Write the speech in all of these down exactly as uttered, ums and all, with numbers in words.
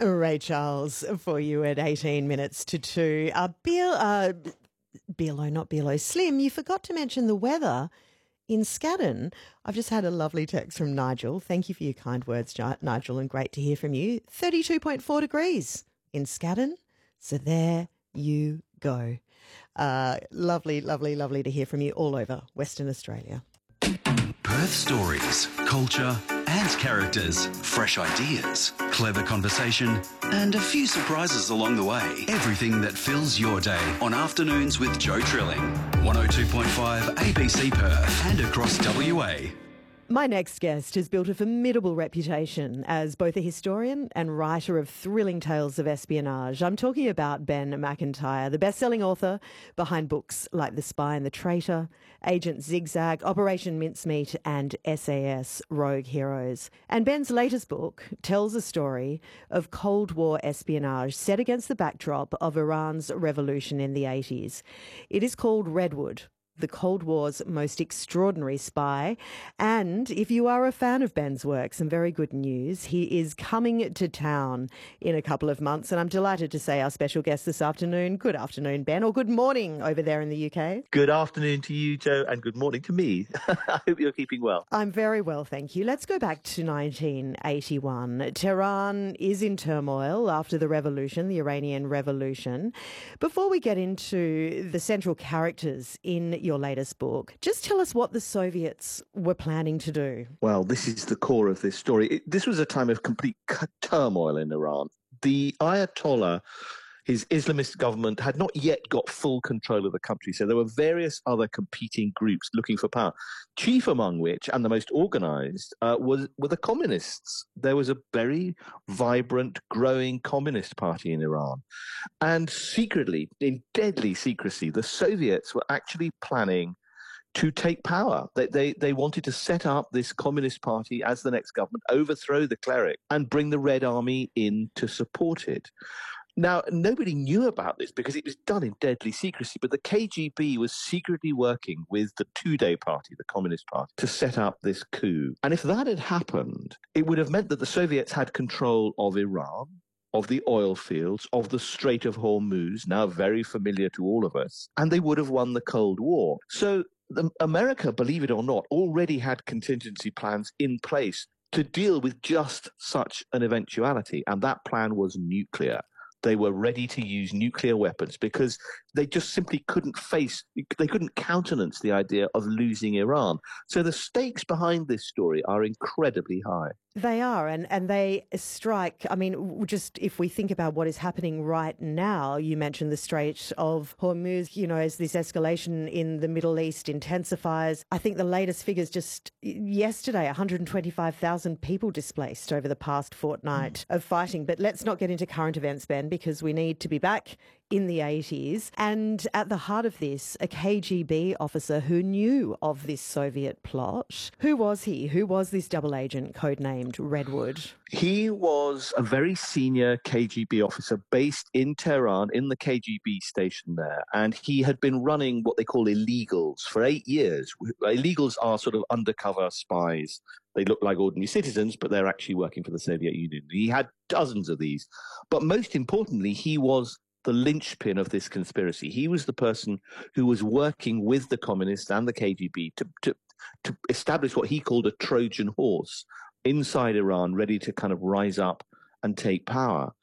Ray Charles for you at eighteen minutes to two. Uh, Beal, uh, Bealo, not Bealo, Slim, you forgot to mention the weather in Scaddan. I've just had a lovely text from Nigel. Thank you for your kind words, Nigel, and great to hear from you. thirty-two point four degrees in Scaddan. So there you go. Uh, lovely, lovely, lovely to hear from you all over Western Australia. Perth stories, culture and characters, fresh ideas, clever conversation and a few surprises along the way. Everything that fills your day on Afternoons with Joe Trilling. one oh two point five A B C Perth and across W A. My next guest has built a formidable reputation as both a historian and writer of thrilling tales of espionage. I'm talking about Ben Macintyre, the best-selling author behind books like The Spy and the Traitor, Agent Zigzag, Operation Mincemeat and S A S Rogue Heroes. And Ben's latest book tells a story of Cold War espionage set against the backdrop of Iran's revolution in the eighties. It is called Redwood, the Cold War's most extraordinary spy. And if you are a fan of Ben's work, some very good news. He is coming to town in a couple of months, and I'm delighted to say our special guest this afternoon. Good afternoon, Ben, or good morning over there in the U K. Good afternoon to you, Joe, and good morning to me. I hope you're keeping well. I'm very well, thank you. Let's go back to nineteen eighty-one. Tehran is in turmoil after the revolution, the Iranian Revolution. Before we get into the central characters in your latest book, just tell us what the Soviets were planning to do. Well, this is the core of this story. It, this was a time of complete turmoil in Iran. The Ayatollah, his Islamist government, had not yet got full control of the country. So there were various other competing groups looking for power, chief among which, and the most organized, uh, was, were the communists. There was a very vibrant, growing communist party in Iran. And secretly, in deadly secrecy, the Soviets were actually planning to take power. They, they, they wanted to set up this communist party as the next government, overthrow the cleric, and bring the Red Army in to support it. Now, nobody knew about this because it was done in deadly secrecy, but the K G B was secretly working with the Tudeh Party, the Communist Party, to set up this coup. And if that had happened, it would have meant that the Soviets had control of Iran, of the oil fields, of the Strait of Hormuz, now very familiar to all of us, and they would have won the Cold War. So the, America, believe it or not, already had contingency plans in place to deal with just such an eventuality, and that plan was nuclear. They were ready to use nuclear weapons because they just simply couldn't face, they couldn't countenance the idea of losing Iran. So the stakes behind this story are incredibly high. They are, and, and they strike, I mean, just if we think about what is happening right now, you mentioned the Strait of Hormuz, you know, as this escalation in the Middle East intensifies. I think the latest figures just yesterday, one hundred twenty-five thousand people displaced over the past fortnight mm. of fighting. But let's not get into current events, Ben, because we need to be back in the eighties. And at the heart of this, a K G B officer who knew of this Soviet plot. Who was he? Who was this double agent codenamed Redwood? He was a very senior K G B officer based in Tehran, in the K G B station there. And he had been running what they call illegals for eight years. Illegals are sort of undercover spies. They look like ordinary citizens, but they're actually working for the Soviet Union. He had dozens of these. But most importantly, he was the linchpin of this conspiracy. He was the person who was working with the communists and the K G B to, to, to establish what he called a Trojan horse inside Iran, ready to kind of rise up and take power.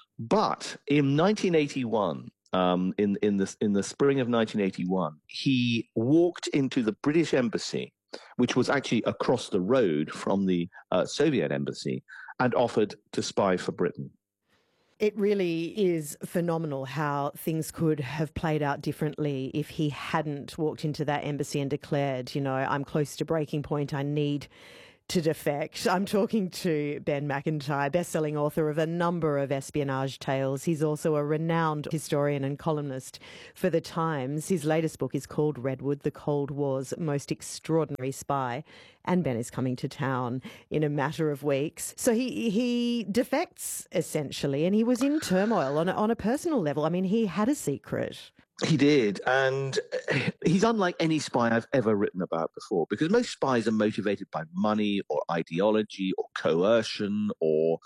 But in nineteen eighty-one, um, in, in, the, in the spring of nineteen eighty-one, he walked into the British embassy, which was actually across the road from the uh, Soviet embassy, and offered to spy for Britain. It really is phenomenal how things could have played out differently if he hadn't walked into that embassy and declared, you know, I'm close to breaking point, I need to defect. I'm talking to Ben Macintyre, best-selling author of a number of espionage tales. He's also a renowned historian and columnist for The Times. His latest book is called Redwood, the Cold War's most extraordinary spy. And Ben is coming to town in a matter of weeks. So he he defects, essentially, and he was in turmoil on a, on a personal level. I mean, he had a secret. He did, and he's unlike any spy I've ever written about before, because most spies are motivated by money or ideology or coercion or,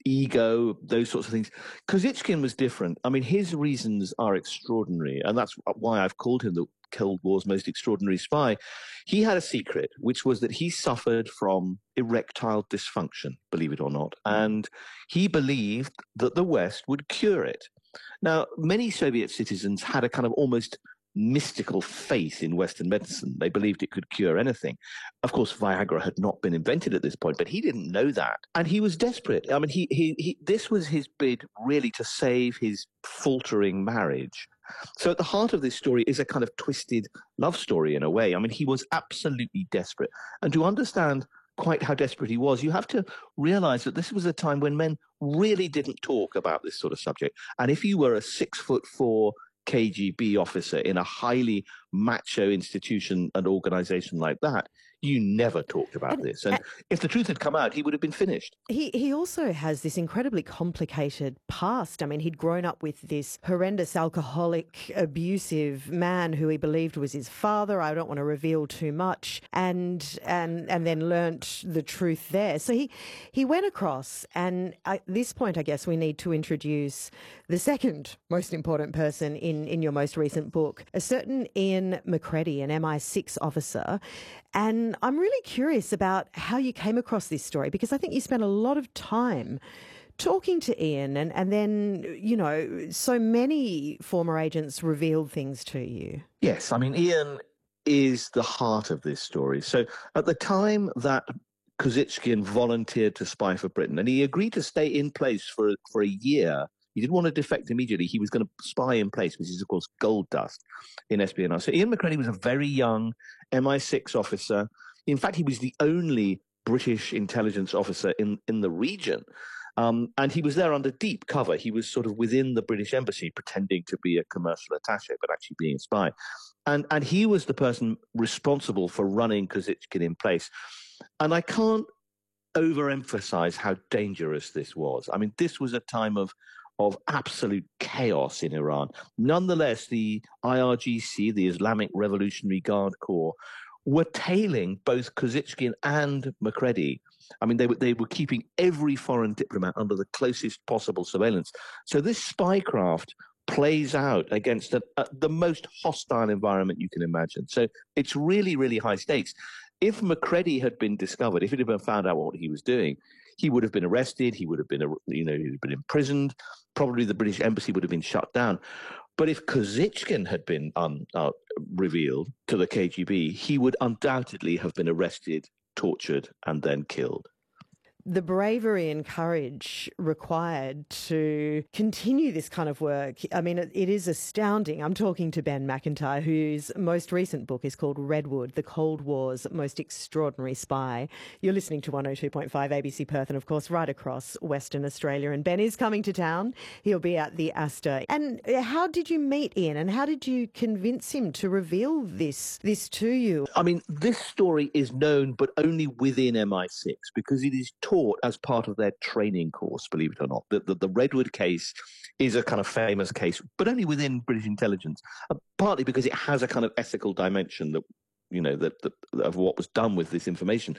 ego, those sorts of things. Kozychkin was different. I mean, his reasons are extraordinary, and that's why I've called him the Cold War's most extraordinary spy. He had a secret, which was that he suffered from erectile dysfunction, believe it or not, and he believed that the West would cure it. Now, many Soviet citizens had a kind of almost mystical faith in Western medicine. They believed it could cure anything. Of course, Viagra had not been invented at this point, but he didn't know that. And he was desperate. I mean, he, he, he this was his bid really to save his faltering marriage. So at the heart of this story is a kind of twisted love story in a way. I mean, he was absolutely desperate. And to understand quite how desperate he was, you have to realize that this was a time when men really didn't talk about this sort of subject. And if you were a six foot four K G B officer in a highly macho institution and organization like that, you never talked about and, this. And and if the truth had come out, he would have been finished. He he also has this incredibly complicated past. I mean, he'd grown up with this horrendous alcoholic, abusive man who he believed was his father. I don't want to reveal too much. And and and then learnt the truth there. So he, he went across, and at this point, I guess we need to introduce the second most important person in, in your most recent book, a certain Ian McCready, an M I six officer. And I'm really curious about how you came across this story, because I think you spent a lot of time talking to Ian, and, and then, you know, so many former agents revealed things to you. Yes, I mean, Ian is the heart of this story. So at the time that Kozychkin volunteered to spy for Britain, and he agreed to stay in place for, for a year. He didn't want to defect immediately. He was going to spy in place, which is, of course, gold dust in espionage. So Ian McCready was a very young M I six officer. In fact, he was the only British intelligence officer in, in the region. Um, and he was there under deep cover. He was sort of within the British embassy, pretending to be a commercial attaché, but actually being a spy. And, and he was the person responsible for running Kozychkin in place. And I can't overemphasize how dangerous this was. I mean, this was a time of of absolute chaos in Iran. Nonetheless, the I R G C, the Islamic Revolutionary Guard Corps, were tailing both Kozychkin and McCready. I mean, they were, they were keeping every foreign diplomat under the closest possible surveillance. So this spycraft plays out against a, a, the most hostile environment you can imagine. So it's really, really high stakes. If McCready had been discovered, if it had been found out what he was doing, he would have been arrested. He would have been, you know, he would have been imprisoned. Probably the British embassy would have been shut down. But if Kozychkin had been um, uh, revealed to the K G B, he would undoubtedly have been arrested, tortured, and then killed. The bravery and courage required to continue this kind of work, I mean, it, it is astounding. I'm talking to Ben Macintyre, whose most recent book is called Redwood, The Cold War's Most Extraordinary Spy. You're listening to one oh two point five A B C Perth and, of course, right across Western Australia. And Ben is coming to town. He'll be at the Astor. And how did you meet Ian, and how did you convince him to reveal this, this to you? I mean, this story is known, but only within M I six, because it is taught as part of their training course, believe it or not. The, the, the Redwood case is a kind of famous case, but only within British intelligence, uh, partly because it has a kind of ethical dimension that, you know, that, that of what was done with this information.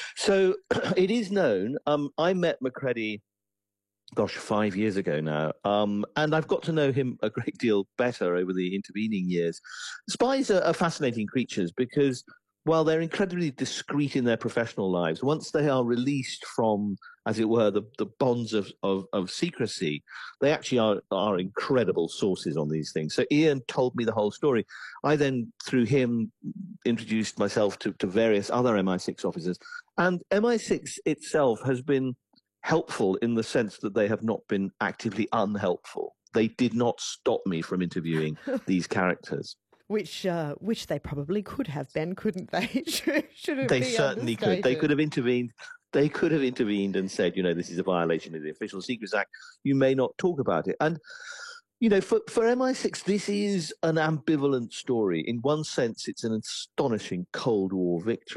So it is known. Um, I met McCready, gosh, five years ago now, um, and I've got to know him a great deal better over the intervening years. Spies are, are fascinating creatures because, while they're incredibly discreet in their professional lives, once they are released from, as it were, the, the bonds of, of, of secrecy, they actually are, are incredible sources on these things. So Ian told me the whole story. I then, through him, introduced myself to, to various other M I six officers. And M I six itself has been helpful in the sense that they have not been actively unhelpful. They did not stop me from interviewing these characters. Which uh, which they probably could have, Ben, couldn't they? Should they certainly could. They could have intervened. They could have intervened and said, you know, this is a violation of the Official Secrets Act. You may not talk about it. And, you know, for, for M I six, this is an ambivalent story. In one sense, it's an astonishing Cold War victory.